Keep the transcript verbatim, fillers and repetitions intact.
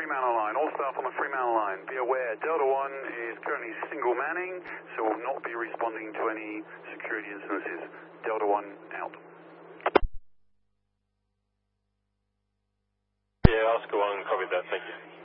Fremantle line. All staff on the Fremantle line, be aware, Delta One is currently single manning, so will not be responding to any security incidences. Delta One out. Yeah, Oscar One, copied that, thank you.